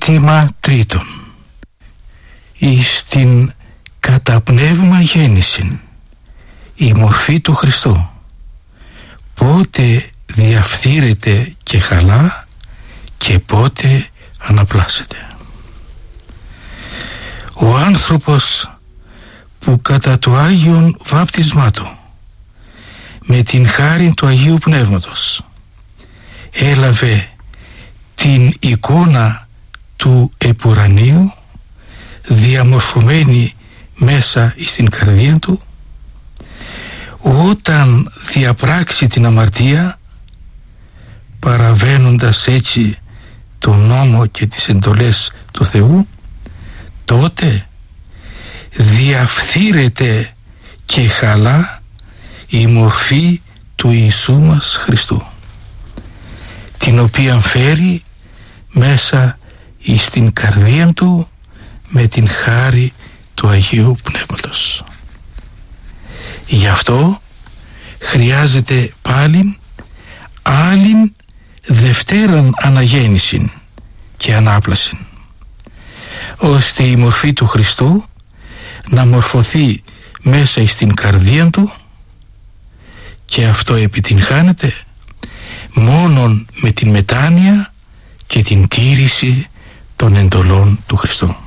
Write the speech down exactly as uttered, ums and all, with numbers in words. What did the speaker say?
ζήτημα τρίτον. Εις την κατά πνεύμα γέννησιν, η μορφή του Χριστού, πότε διαφθείρεται και χαλά και πότε αναπλάσσεται. Ο άνθρωπος που κατά του Άγιον βάπτισμά του με την χάριν του Αγίου Πνεύματος έλαβε την εικόνα του επουρανίου διαμορφωμένη μέσα στην καρδία του, όταν διαπράξει την αμαρτία, παραβαίνοντας έτσι τον νόμο και τις εντολές του Θεού, τότε διαφθείρεται και χαλά η μορφή του Ιησού μας Χριστού, την οποία φέρει μέσα εις την καρδία του με την χάρη του Αγίου Πνεύματος. Γι' αυτό χρειάζεται πάλιν άλλην δευτέραν αναγέννησιν και ανάπλασιν, ώστε η μορφή του Χριστού να μορφωθεί μέσα στην καρδία του, και αυτό επιτυγχάνεται μόνον με την μετάνοια και την τήρηση των εντολών του Χριστού.